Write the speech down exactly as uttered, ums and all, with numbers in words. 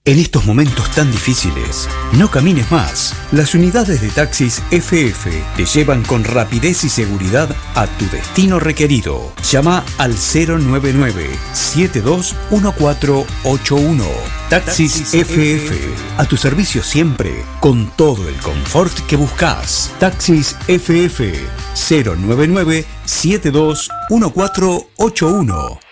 En estos momentos tan difíciles, no camines más. Las unidades de taxis F F te llevan con rapidez y seguridad a tu destino requerido. Llama al cero nueve nueve, siete dos uno cuatro ocho uno. Taxis F F, a tu servicio siempre, con todo el confort que buscas. Taxis F F, cero nueve nueve, siete dos uno cuatro ocho uno.